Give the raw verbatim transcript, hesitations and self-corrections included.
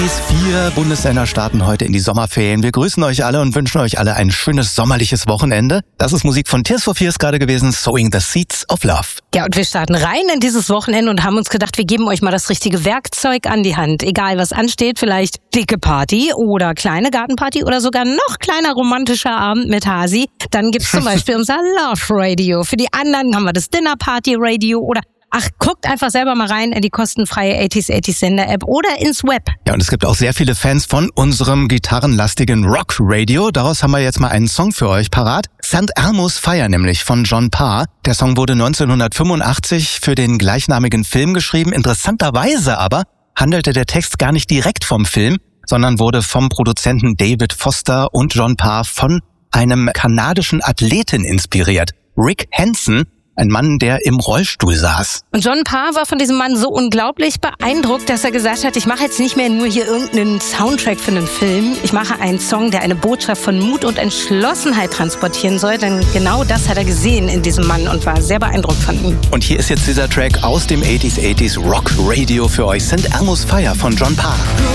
Vier Bundesländer starten heute in die Sommerferien. Wir grüßen euch alle und wünschen euch alle ein schönes sommerliches Wochenende. Das ist Musik von Tears for Fears gerade gewesen, Sowing the Seeds of Love. Ja, und wir starten rein in dieses Wochenende und haben uns gedacht, wir geben euch mal das richtige Werkzeug an die Hand. Egal, was ansteht, vielleicht dicke Party oder kleine Gartenparty oder sogar noch kleiner romantischer Abend mit Hasi. Dann gibt's zum Beispiel unser Love Radio. Für die anderen haben wir das Dinner Party Radio oder Ach, guckt einfach selber mal rein in die kostenfreie achtziger achtziger Sender App oder ins Web. Ja, und es gibt auch sehr viele Fans von unserem gitarrenlastigen Rock Radio. Daraus haben wir jetzt mal einen Song für euch parat. Saint Elmo's Fire nämlich von John Parr. Der Song wurde neunzehnhundertfünfundachtzig für den gleichnamigen Film geschrieben. Interessanterweise aber handelte der Text gar nicht direkt vom Film, sondern wurde vom Produzenten David Foster und John Parr von einem kanadischen Athleten inspiriert. Rick Hansen. Ein Mann, der im Rollstuhl saß. Und John Parr war von diesem Mann so unglaublich beeindruckt, dass er gesagt hat, ich mache jetzt nicht mehr nur hier irgendeinen Soundtrack für einen Film. Ich mache einen Song, der eine Botschaft von Mut und Entschlossenheit transportieren soll. Denn genau das hat er gesehen in diesem Mann und war sehr beeindruckt von ihm. Und hier ist jetzt dieser Track aus dem achtziger achtziger Rock Radio für euch. Saint Elmo's Fire von John Parr.